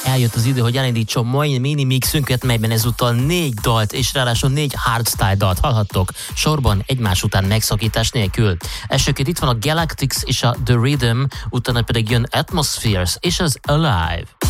eljött az idő, hogy elindítson mai mini mixünket, melyben ezúttal 4 dalt és ráadásul 4 hardstyle dalt hallhattok, sorban egymás után megszakítás nélkül. Elsőként itt van a Galactics és a The Rhythm, utána pedig jön Atmospheres és az Alive.